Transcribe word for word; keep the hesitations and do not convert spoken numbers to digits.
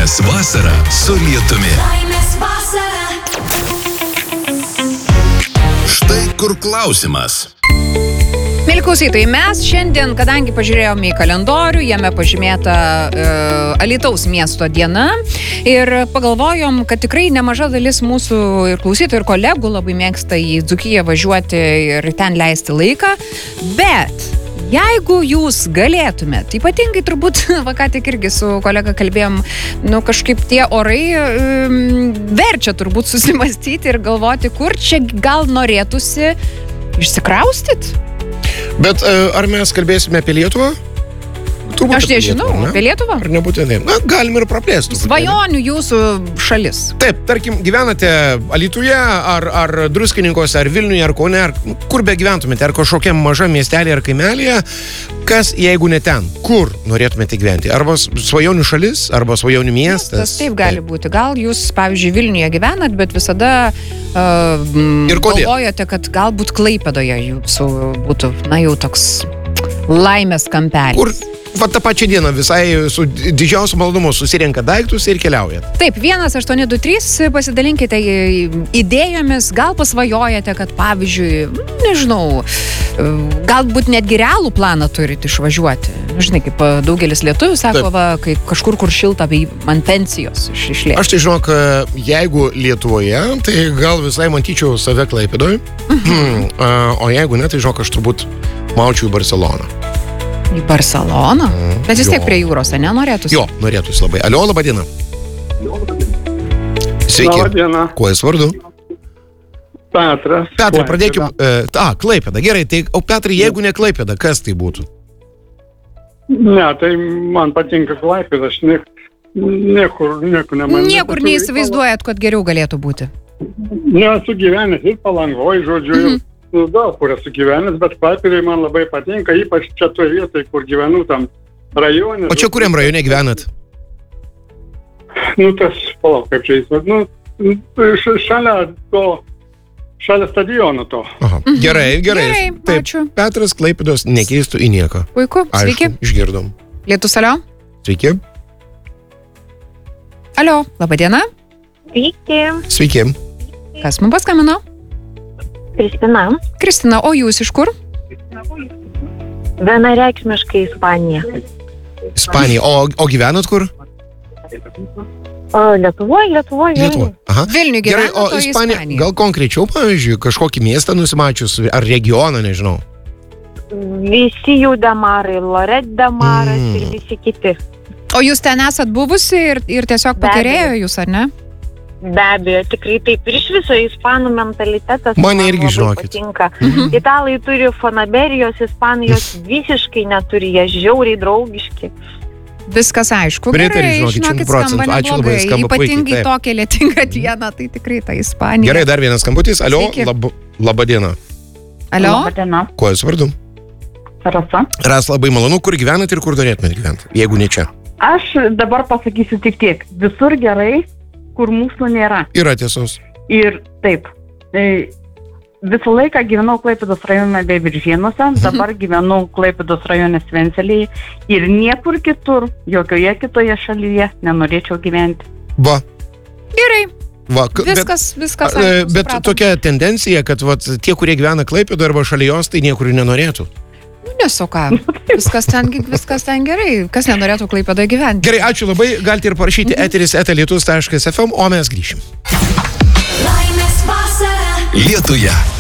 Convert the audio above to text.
Laimės vasara su lietumi. Laimės vasara. Štai kur klausimas. Mėly klausytojai, mes šiandien, kadangi pažiūrėjome į kalendorių, jame pažymėta e, Alytaus miesto diena ir pagalvojom, kad tikrai nemaža dalis mūsų ir klausytojų, ir kolegų labai mėgsta į Dzūkiją važiuoti ir ten leisti laiką, bet jeigu jūs galėtumėt, ypatingai turbūt, va ką tik irgi su kolega kalbėjom, nu kažkaip tie orai um, verčia turbūt susimastyti ir galvoti, kur čia gal norėtųsi išsikraustyt. Bet ar mes kalbėsime apie Lietuvą? Turbūt Aš nežinau, Lietuvą, ne? apie Lietuvą? Ar nebūtinai? Na, galim ir praplėsti. Svajonių jūsų šalis. Taip, tarkim, gyvenate Alytuje, ar, ar Druskininkuose, ar Vilniuje, ar Kaune, ar kur be gyventumėte, ar kažkokiam mažam miestelį ar kaimelėje, kas, jeigu ne ten, kur norėtumėte gyventi? Arba svajonių šalis, arba svajonių miestas? Tas taip gali taip. būti. Gal jūs, pavyzdžiui, Vilniuje gyvenat, bet visada uh, galvojate, kad galbūt Klaipėdoje jūsų būtų, na jau toks laimės kampelis. Kur? Va tą pačią dieną visai su didžiausiu malonumu susirenka daiktus ir keliaujat. Taip, vienas aštuoni du trys, pasidalinkite idėjomis, gal pasvajojate, kad pavyzdžiui, nežinau, galbūt netgi realų planą turite išvažiuoti. Žinai, kaip daugelis lietuvių sako, va, kai kažkur, kur šilta, ant pensijos iš, išlėti. Aš tai žinok, jeigu Lietuvoje, tai gal visai matyčiau save Klaipėdoj, mhm. o jeigu ne, tai žinok, aš turbūt maučiau į Barceloną. Į Barceloną? Mm, Bet vis tiek prie jūros, ne, norėtųsi? Jo, norėtųsi labai. Alio, laba diena. Sveiki. Laba diena. Kuo jūs vardu? Petras. Petrai, pradėkim. E, a, Klaipėda. Gerai, tai, o Petrai, jeigu ne Klaipėda, kas tai būtų? Ne, tai man patinka Klaipėda. Aš ne, niekur, niekur neman. Niekur neįsivaizduojat, kad geriau galėtų būti? Nesu gyvenęs ir Palangoj, žodžiu. Mhm. Nu, daug, kur esu gyvenęs, bet Klaipėdai man labai patinka, ypač čia toje vietoje, kur gyvenu tam rajone. O čia kuriam rajone gyvenat? Nu, tas, palauk, kaip čia jis, nu, šalia to, šalia stadiono to. Aha. Gerai, gerai. Gerai, Taip, ačiū. Petras Klaipėdos nekeistų į nieką. Puiku, sveiki. Aišku, išgirdom. Lietus, alio. Sveiki. Alio, laba diena. Sveiki. Sveiki. Kas mums paskambino? Kristina. Kristina, o jūs iš kur? Vienareikšmiškai Ispanija. Ispanija. O, o gyvenat kur? O, Lietuvoje, Lietuvoje. Lietuvoje. Aha. Vilniuje Gerai, gyvenat, o o Ispanija, Ispanija. gal konkrečiau, pavyzdžiui, kažkokį miestą nusimačius, ar regioną, nežinau. Visi jų demarai, Loret demaras Mm. ir visi kiti. O jūs ten esat buvusi ir, ir tiesiog Be pakerėjo abejo. jūs, ar ne? Be abejo, tikrai taip. Ir iš viso ispanų mentalitetas Mane man irgi labai žinokit. patinka. Mhm. Italai turi fanaberijos, Ispanijos visiškai neturi, jie žiauriai draugiški. Viskas aišku. Pritariu, Gerai, žinokit, šimtu žinokit, procentų. skamba Ačiū labai, neblogai. skamba puikiai, Ypatingai taip. tokia lietinga diena, tai tikrai ta Ispanija. Gerai, dar vienas skambutis. Alio, Sveiki. lab, laba diena. Alio? Diena. Kuo jūs vardu? Rasa. Ras, labai malonu, kur gyvenat ir kur norėtumėt gyventi, jeigu ne čia. Aš dabar pasakysiu tik tiek. Visur gerai, kur mūsų nėra. Yra tiesos. Ir taip. Tai visą laiką gyvenau Klaipėdos rajone bei Viržėnuose, dabar gyvenu Klaipėdos rajone Svencelėje ir niekur kitur, jokioje kitoje šalyje nenorėčiau gyventi. Va. Gerai. Va, k- Viskas, viskas. Bet, aišku, bet supratom. tokia tendencija, kad vat, tie, kurie gyvena Klaipėdoje arba šalia jos, tai niekur ir nenorėtų. Nesu ką. Viskas ten, viskas ten gerai. Kas nenorėtų Klaipėdoje gyventi? Gerai, ačiū labai. Galite ir parašyti Mhm. eteris eta lietus taškas ef em, o mes grįšim. Laimės vasara. Lietuje.